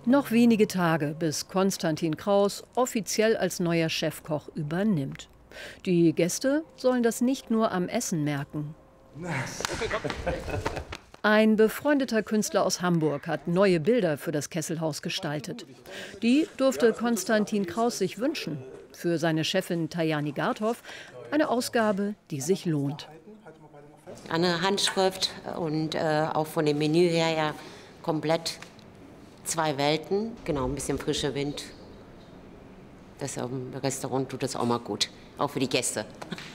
Noch wenige Tage, bis Konstantin Kraus offiziell als neuer Chefkoch übernimmt. Die Gäste sollen das nicht nur am Essen merken. Ein befreundeter Künstler aus Hamburg hat neue Bilder für das Kesselhaus gestaltet. Die durfte Konstantin Kraus sich wünschen. Für seine Chefin Tajani Gardhoff eine Ausgabe, die sich lohnt. Eine Handschrift und auch von dem Menü her ja komplett zwei Welten. Genau, ein bisschen frischer Wind. Das im Restaurant tut das auch mal gut, auch für die Gäste.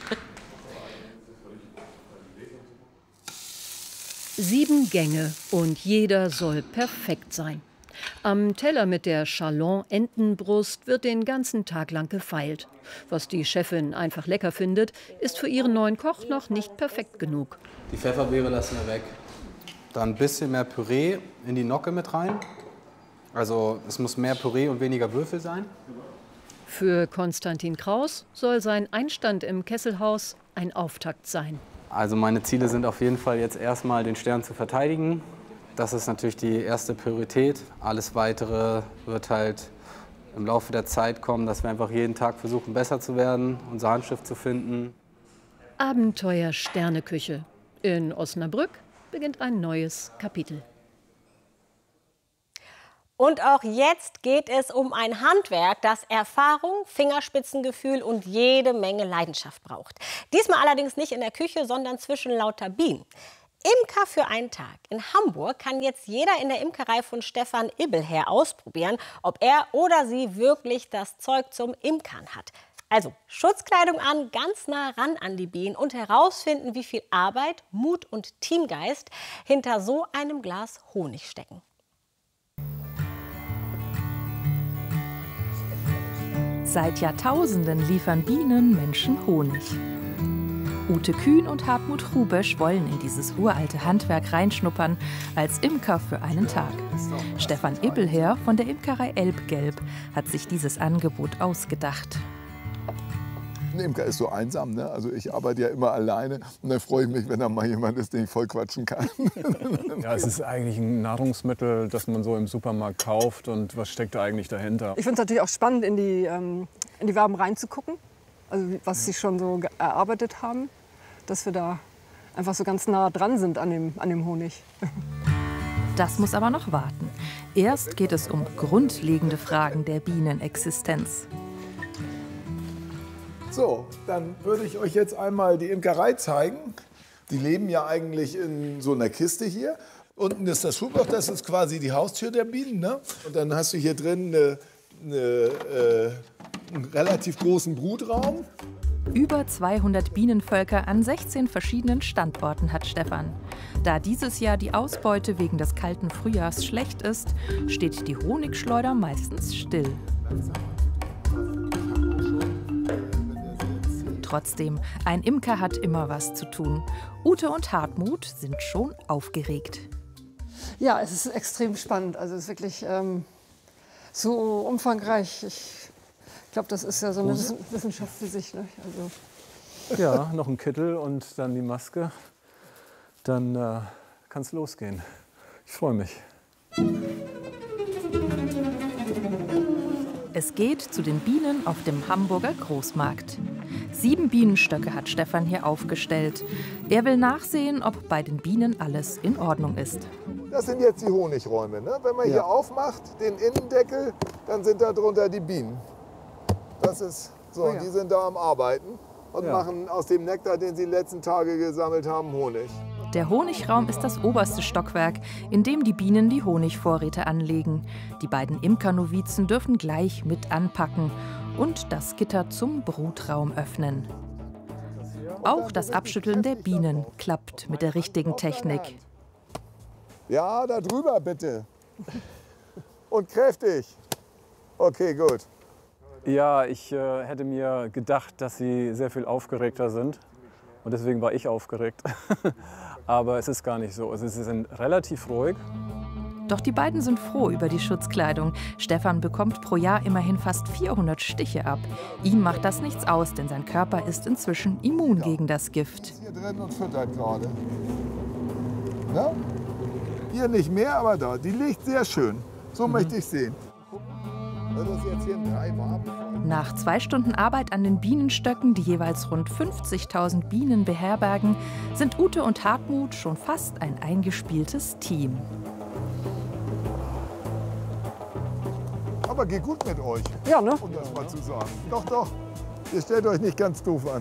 7 Gänge und jeder soll perfekt sein. Am Teller mit der Chalon-Entenbrust wird den ganzen Tag lang gefeilt. Was die Chefin einfach lecker findet, ist für ihren neuen Koch noch nicht perfekt genug. Die Pfefferbeere lassen wir weg. Dann ein bisschen mehr Püree in die Nocke mit rein. Also es muss mehr Püree und weniger Würfel sein. Für Konstantin Kraus soll sein Einstand im Kesselhaus ein Auftakt sein. Also meine Ziele sind auf jeden Fall jetzt erstmal den Stern zu verteidigen. Das ist natürlich die erste Priorität. Alles Weitere wird halt im Laufe der Zeit kommen, dass wir einfach jeden Tag versuchen, besser zu werden, unser Handschrift zu finden. Abenteuer Sterneküche. In Osnabrück beginnt ein neues Kapitel. Und auch jetzt geht es um ein Handwerk, das Erfahrung, Fingerspitzengefühl und jede Menge Leidenschaft braucht. Diesmal allerdings nicht in der Küche, sondern zwischen lauter Bienen. Imker für einen Tag. In Hamburg kann jetzt jeder in der Imkerei von Stefan Ibbelherr ausprobieren, ob er oder sie wirklich das Zeug zum Imkern hat. Also Schutzkleidung an, ganz nah ran an die Bienen und herausfinden, wie viel Arbeit, Mut und Teamgeist hinter so einem Glas Honig stecken. Seit Jahrtausenden liefern Bienen Menschen Honig. Ute Kühn und Hartmut Hrubesch wollen in dieses uralte Handwerk reinschnuppern, als Imker für einen Tag. Stefan Ibbelherr von der Imkerei Elbgelb hat sich dieses Angebot ausgedacht. Ein Imker ist so einsam, ne? Also ich arbeite ja immer alleine und dann freue ich mich, wenn da mal jemand ist, den ich voll quatschen kann. Ja, es ist eigentlich ein Nahrungsmittel, das man so im Supermarkt kauft. Und was steckt da eigentlich dahinter? Ich finde es natürlich auch spannend, in die Waben reinzugucken, also was sie schon so erarbeitet haben, dass wir da einfach so ganz nah dran sind an dem Honig. Das muss aber noch warten. Erst geht es um grundlegende Fragen der Bienenexistenz. So, dann würde ich euch jetzt einmal die Imkerei zeigen. Die leben ja eigentlich in so einer Kiste hier. Unten ist das Schubloch, das ist quasi die Haustür der Bienen. Ne? Und dann hast du hier drin einen relativ großen Brutraum. Über 200 Bienenvölker an 16 verschiedenen Standorten hat Stefan. Da dieses Jahr die Ausbeute wegen des kalten Frühjahrs schlecht ist, steht die Honigschleuder meistens still. Trotzdem, ein Imker hat immer was zu tun. Ute und Hartmut sind schon aufgeregt. Ja, es ist extrem spannend. Also es ist wirklich so umfangreich. Ich glaube, das ist ja so eine Wissenschaft für sich. Ne? Also. Ja, noch ein Kittel und dann die Maske. Dann kann es losgehen. Ich freue mich. Es geht zu den Bienen auf dem Hamburger Großmarkt. 7 Bienenstöcke hat Stefan hier aufgestellt. Er will nachsehen, ob bei den Bienen alles in Ordnung ist. Das sind jetzt die Honigräume. Ne? Wenn man hier aufmacht, den Innendeckel, dann sind da drunter die Bienen. Das ist so, die sind da am Arbeiten und machen aus dem Nektar, den sie die letzten Tage gesammelt haben, Honig. Der Honigraum ist das oberste Stockwerk, in dem die Bienen die Honigvorräte anlegen. Die beiden Imkernovizen dürfen gleich mit anpacken und das Gitter zum Brutraum öffnen. Auch das Abschütteln der Bienen klappt mit der richtigen Technik. Ja, da drüber bitte. Und kräftig. Okay, gut. Ja, ich hätte mir gedacht, dass sie sehr viel aufgeregter sind. Und deswegen war ich aufgeregt. Aber es ist gar nicht so. Sie sind relativ ruhig. Doch die beiden sind froh über die Schutzkleidung. Stefan bekommt pro Jahr immerhin fast 400 Stiche ab. Ihm macht das nichts aus, denn sein Körper ist inzwischen immun gegen das Gift. Hier drin und füttert gerade. Na? Hier nicht mehr, aber da. Die liegt sehr schön. So möchte ich sehen. Das ist jetzt hier ein 3 warm. Nach 2 Stunden Arbeit an den Bienenstöcken, die jeweils rund 50.000 Bienen beherbergen, sind Ute und Hartmut schon fast ein eingespieltes Team. Aber geht gut mit euch. Ja, ne? Um das mal zu sagen. Doch, doch. Ihr stellt euch nicht ganz doof an.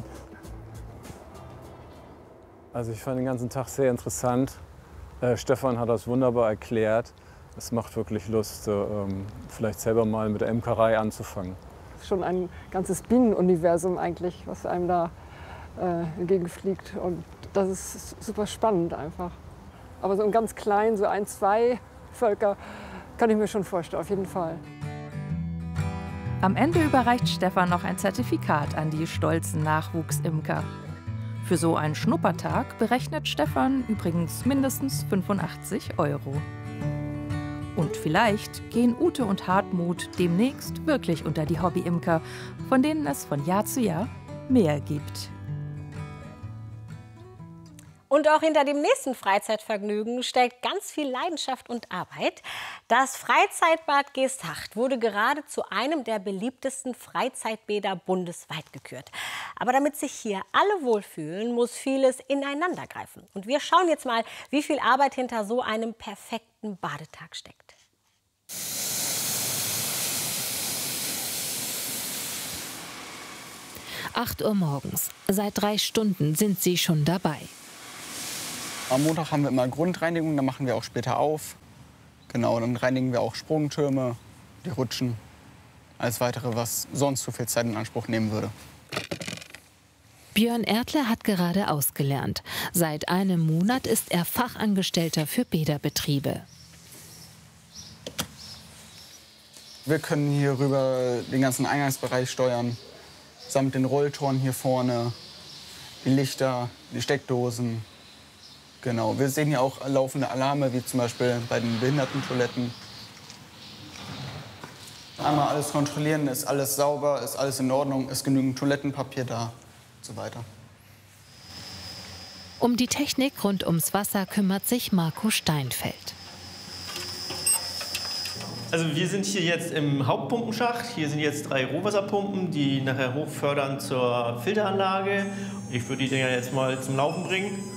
Also ich fand den ganzen Tag sehr interessant. Stefan hat das wunderbar erklärt. Es macht wirklich Lust, vielleicht selber mal mit der Imkerei anzufangen. Schon ein ganzes Bienenuniversum eigentlich, was einem da entgegenfliegt. Und das ist super spannend einfach. Aber so im ganz kleinen, so 1, 2 Völker, kann ich mir schon vorstellen, auf jeden Fall. Am Ende überreicht Stefan noch ein Zertifikat an die stolzen Nachwuchsimker. Für so einen Schnuppertag berechnet Stefan übrigens mindestens 85 €. Und vielleicht gehen Ute und Hartmut demnächst wirklich unter die Hobbyimker, von denen es von Jahr zu Jahr mehr gibt. Und auch hinter dem nächsten Freizeitvergnügen steckt ganz viel Leidenschaft und Arbeit. Das Freizeitbad Geesthacht wurde gerade zu einem der beliebtesten Freizeitbäder bundesweit gekürt. Aber damit sich hier alle wohlfühlen, muss vieles ineinander greifen. Und wir schauen jetzt mal, wie viel Arbeit hinter so einem perfekten Badetag steckt. Acht Uhr morgens. Seit 3 Stunden sind sie schon dabei. Am Montag haben wir immer Grundreinigung, dann machen wir auch später auf. Genau, dann reinigen wir auch Sprungtürme, die Rutschen, alles Weitere, was sonst zu viel Zeit in Anspruch nehmen würde. Björn Erdler hat gerade ausgelernt. Seit einem Monat ist er Fachangestellter für Bäderbetriebe. Wir können hier rüber den ganzen Eingangsbereich steuern, samt den Rolltoren hier vorne, die Lichter, die Steckdosen. Genau, wir sehen hier auch laufende Alarme, wie zum Beispiel bei den Behindertentoiletten. Einmal alles kontrollieren, ist alles sauber, ist alles in Ordnung, ist genügend Toilettenpapier da und so weiter. Um die Technik rund ums Wasser kümmert sich Marco Steinfeld. Also wir sind hier jetzt im Hauptpumpenschacht. Hier sind jetzt 3 Rohwasserpumpen, die nachher hochfördern zur Filteranlage. Ich würde die Dinger jetzt mal zum Laufen bringen.